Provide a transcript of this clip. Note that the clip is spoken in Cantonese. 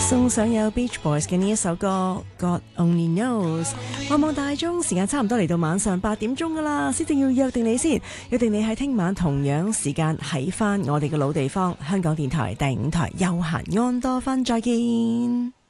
送上有 Beach Boys 嘅呢一首歌 God Only Knows。望望大鐘，時間差唔多嚟到晚上8點鐘噶啦，先正要約定你先，約定你喺聽晚同樣時間喺翻我哋嘅老地方香港電台第5台悠閒安多芬，再見。